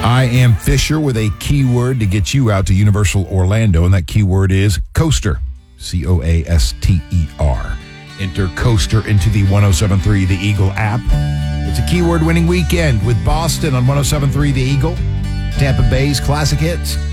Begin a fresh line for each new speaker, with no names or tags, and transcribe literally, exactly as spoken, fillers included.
I am Fisher with a keyword to get you out to Universal Orlando, and that keyword is coaster. C O A S T E R. Enter coaster into the one oh seven point three The Eagle app. It's a keyword winning weekend with Boston on one oh seven point three The Eagle, Tampa Bay's classic hits,